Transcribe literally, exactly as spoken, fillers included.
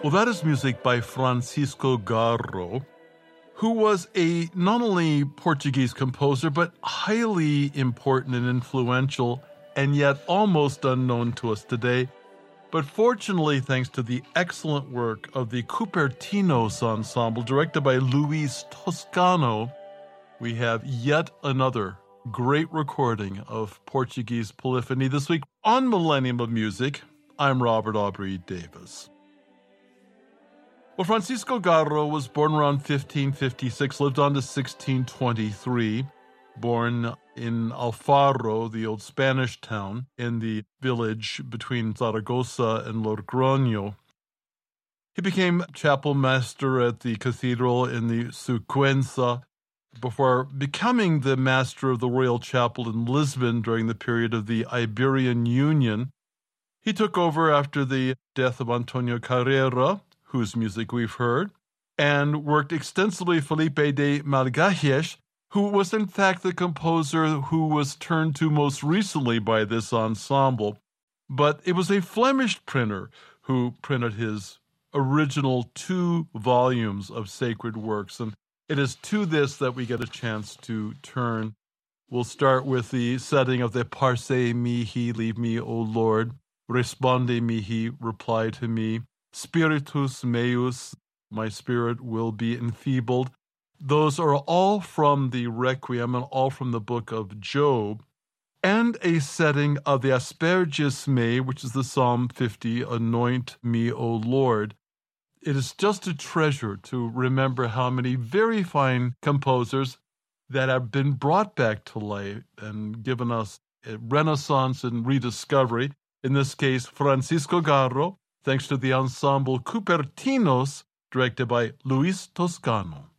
Well, that is music by Francisco Garro, who was a not only Portuguese composer, but highly important and influential, and yet almost unknown to us today. But fortunately, thanks to the excellent work of the Cupertinos Ensemble, directed by Luis Toscano, we have yet another great recording of Portuguese polyphony this week on Millennium of Music. I'm Robert Aubrey Davis. Well, Francisco Garro was born around fifteen fifty-six, lived on to sixteen twenty-three, born in Alfaro, the old Spanish town, in the village between Zaragoza and Logroño. He became chapel master at the cathedral in the Sucuenza before becoming the master of the Royal Chapel in Lisbon during the period of the Iberian Union. He took over after the death of Antonio Carrera, whose music we've heard, and worked extensively with Felipe de Margalles, who was in fact the composer who was turned to most recently by this ensemble. But it was a Flemish printer who printed his original two volumes of sacred works, and it is to this that we get a chance to turn. We'll start with the setting of the Parce mihi, leave me, O Lord, Responde mihi, reply to me, Spiritus meus, my spirit will be enfeebled. Those are all from the Requiem and all from the book of Job, and a setting of the Asperges me, which is the Psalm fifty, Anoint me, O Lord. It is just a treasure to remember how many very fine composers that have been brought back to life and given us a renaissance and rediscovery. In this case, Francisco Garro, thanks to the ensemble Cupertinos, directed by Luis Toscano.